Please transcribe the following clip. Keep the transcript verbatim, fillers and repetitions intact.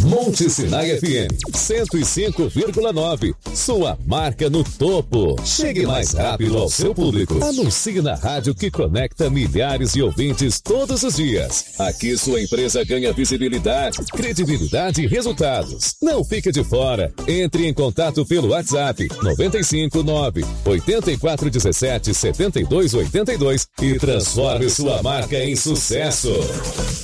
Monte Sinai F M cento e cinco vírgula nove. Sua marca no topo. Chegue mais rápido ao seu público. Anuncie na rádio que conecta milhares de ouvintes todos os dias. Aqui sua empresa ganha visibilidade, credibilidade e resultados. Não fique de fora. Entre em contato pelo WhatsApp nove cinco nove oito quatro um sete sete dois oito dois e transforme sua marca em sucesso.